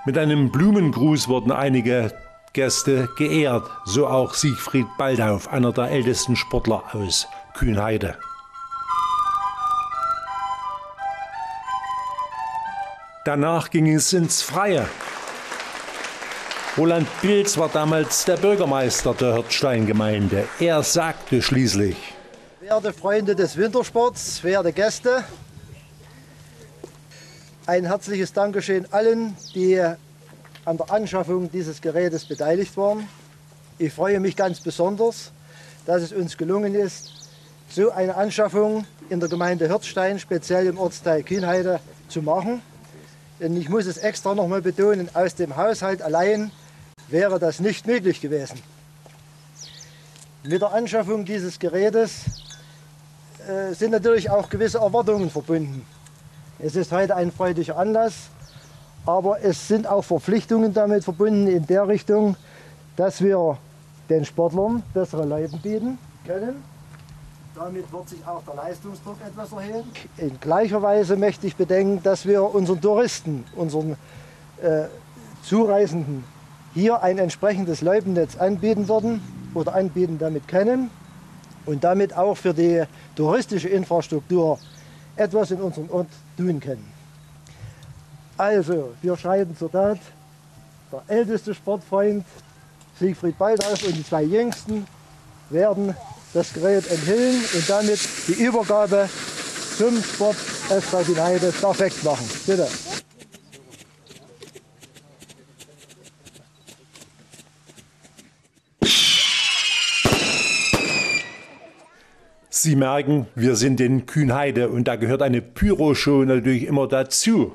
Mit einem Blumengruß wurden einige Gäste geehrt, so auch Siegfried Baldauf, einer der ältesten Sportler aus Kühnheide. Danach ging es ins Freie. Roland Pilz war damals der Bürgermeister der Hirtstein-Gemeinde. Er sagte schließlich: Werte Freunde des Wintersports, werte Gäste, ein herzliches Dankeschön allen, die an der Anschaffung dieses Gerätes beteiligt waren. Ich freue mich ganz besonders, dass es uns gelungen ist, so eine Anschaffung in der Gemeinde Hirtstein, speziell im Ortsteil Kühnheide, zu machen. Denn ich muss es extra noch mal betonen, aus dem Haushalt allein wäre das nicht möglich gewesen. Mit der Anschaffung dieses Gerätes sind natürlich auch gewisse Erwartungen verbunden. Es ist heute ein freudiger Anlass, aber es sind auch Verpflichtungen damit verbunden in der Richtung, dass wir den Sportlern bessere Leiden bieten können. Damit wird sich auch der Leistungsdruck etwas erhöhen. In gleicher Weise möchte ich bedenken, dass wir unseren Touristen, unseren Zureisenden hier ein entsprechendes Loipennetz anbieten werden oder anbieten damit können und damit auch für die touristische Infrastruktur etwas in unserem Ort tun können. Also, wir schreiten zur Tat. Der älteste Sportfreund Siegfried Baldauf und die zwei Jüngsten werden das Gerät enthüllen und damit die Übergabe zum Sport SV Kühnheide perfekt machen. Bitte. Sie merken, wir sind in Kühnheide und da gehört eine Pyroshow natürlich immer dazu.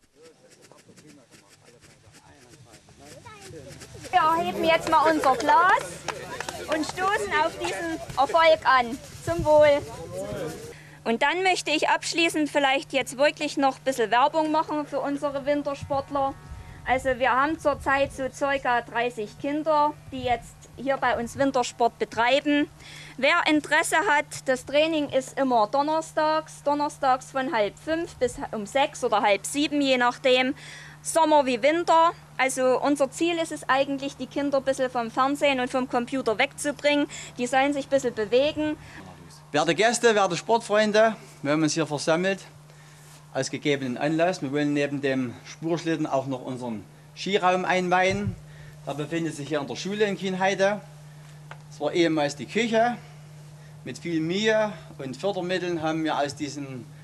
Wir heben jetzt mal unser Glas und stoßen auf diesen Erfolg an. Zum Wohl. Und dann möchte ich abschließend vielleicht jetzt wirklich noch ein bisschen Werbung machen für unsere Wintersportler. Also wir haben zurzeit so ca. 30 Kinder, die jetzt hier bei uns Wintersport betreiben. Wer Interesse hat, das Training ist immer donnerstags von 4:30 bis um 6 oder 6:30, je nachdem. Sommer wie Winter. Also unser Ziel ist es eigentlich, die Kinder ein bisschen vom Fernsehen und vom Computer wegzubringen. Die sollen sich ein bisschen bewegen. Werte Gäste, werte Sportfreunde, wir haben uns hier versammelt aus gegebenen Anlass. Wir wollen neben dem Spurschlitten auch noch unseren Skiraum einweihen. Der befindet sich hier in der Schule in Kühnheide. Es war ehemals die Küche. Mit viel Mühe und Fördermitteln haben wir aus diesem